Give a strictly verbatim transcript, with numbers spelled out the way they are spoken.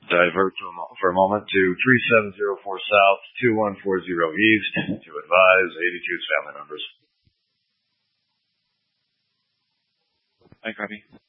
divert for a, mo- for a moment to three seven zero four South, two one four zero East to advise eighty-two's family members. Hi, Copy.